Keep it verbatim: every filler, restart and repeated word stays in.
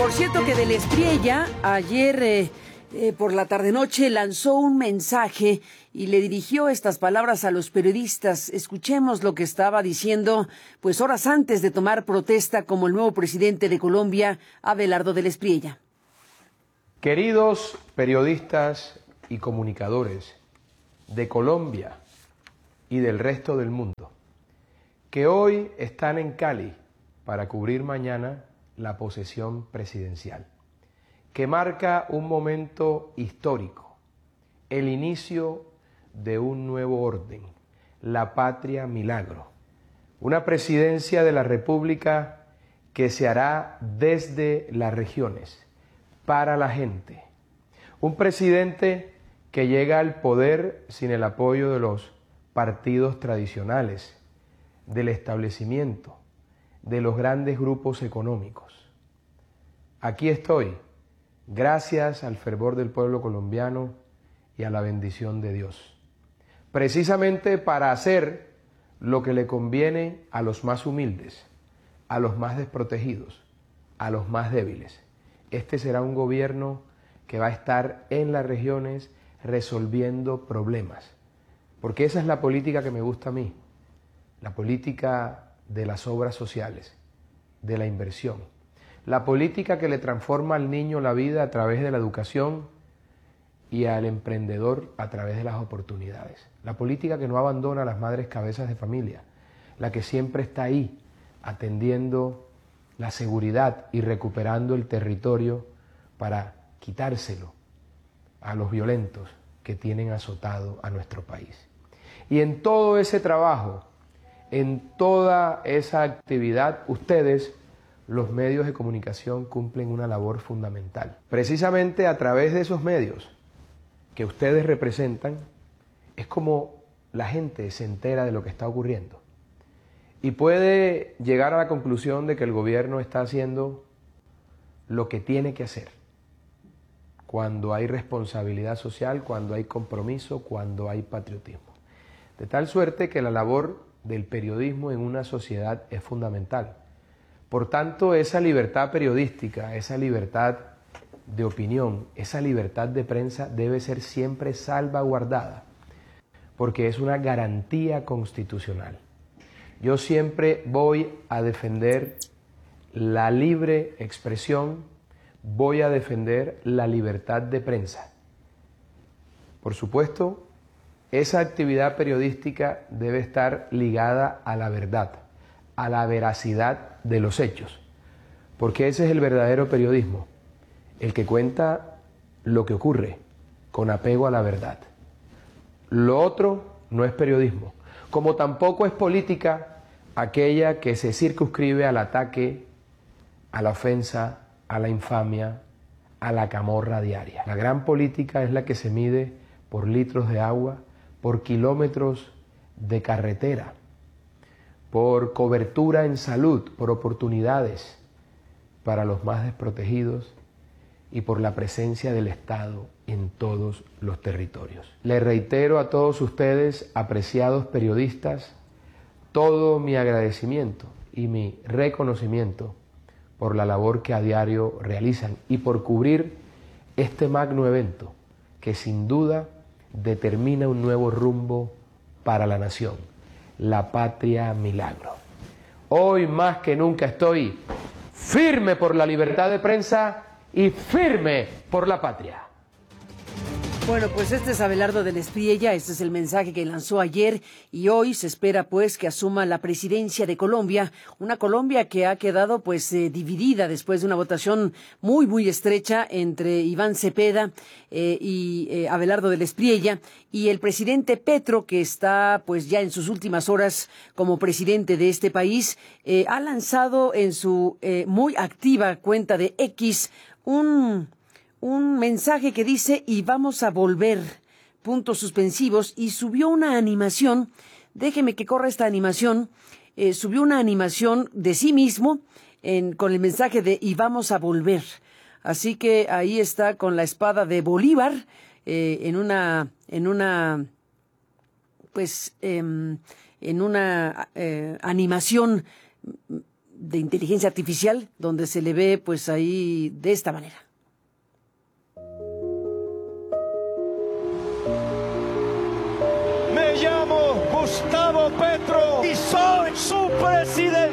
Por cierto que Del Espriella ayer eh, eh, por la tarde-noche lanzó un mensaje y le dirigió estas palabras a los periodistas. Escuchemos lo que estaba diciendo pues horas antes de tomar protesta como el nuevo presidente de Colombia, Abelardo Del Espriella. Queridos periodistas y comunicadores de Colombia y del resto del mundo, que hoy están en Cali para cubrir mañana la posesión presidencial, que marca un momento histórico, el inicio de un nuevo orden, la patria milagro, una presidencia de la República que se hará desde las regiones, para la gente, un presidente que llega al poder sin el apoyo de los partidos tradicionales, del establecimiento, de los grandes grupos económicos. Aquí estoy, gracias al fervor del pueblo colombiano y a la bendición de Dios, precisamente para hacer lo que le conviene a los más humildes, a los más desprotegidos, a los más débiles. Este será un gobierno que va a estar en las regiones resolviendo problemas, porque esa es la política que me gusta a mí, la política de las obras sociales, de la inversión, la política que le transforma al niño la vida a través de la educación y al emprendedor a través de las oportunidades, la política que no abandona a las madres cabezas de familia, la que siempre está ahí atendiendo la seguridad y recuperando el territorio para quitárselo a los violentos que tienen azotado a nuestro país. Y en todo ese trabajo, en toda esa actividad, ustedes, los medios de comunicación, cumplen una labor fundamental. Precisamente a través de esos medios que ustedes representan, es como la gente se entera de lo que está ocurriendo y puede llegar a la conclusión de que el gobierno está haciendo lo que tiene que hacer cuando hay responsabilidad social, cuando hay compromiso, cuando hay patriotismo. De tal suerte que la labor del periodismo en una sociedad es fundamental. Por tanto, esa libertad periodística, esa libertad de opinión, esa libertad de prensa debe ser siempre salvaguardada, porque es una garantía constitucional. Yo siempre voy a defender la libre expresión, voy a defender la libertad de prensa. Por supuesto, esa actividad periodística debe estar ligada a la verdad, a la veracidad de los hechos, porque ese es el verdadero periodismo, el que cuenta lo que ocurre con apego a la verdad. Lo otro no es periodismo, como tampoco es política aquella que se circunscribe al ataque, a la ofensa, a la infamia, a la camorra diaria. La gran política es la que se mide por litros de agua, por kilómetros de carretera, por cobertura en salud, por oportunidades para los más desprotegidos y por la presencia del Estado en todos los territorios. Les reitero a todos ustedes, apreciados periodistas, todo mi agradecimiento y mi reconocimiento por la labor que a diario realizan y por cubrir este magno evento que sin duda determina un nuevo rumbo para la nación, la patria milagro. Hoy más que nunca estoy firme por la libertad de prensa y firme por la patria. Bueno, pues este es Abelardo Del Espriella, este es el mensaje que lanzó ayer y hoy se espera pues que asuma la presidencia de Colombia, una Colombia que ha quedado pues eh, dividida después de una votación muy muy estrecha entre Iván Cepeda eh, y eh, Abelardo Del Espriella y el presidente Petro, que está pues ya en sus últimas horas como presidente de este país, eh, ha lanzado en su eh, muy activa cuenta de X un... un mensaje que dice y vamos a volver, puntos suspensivos, y subió una animación, déjeme que corra esta animación, eh, subió una animación de sí mismo en, con el mensaje de y vamos a volver. Así que ahí está con la espada de Bolívar eh, en una, en una, pues, eh, en una eh, animación de inteligencia artificial, donde se le ve pues ahí de esta manera. Me llamo Gustavo Petro y soy su presidente.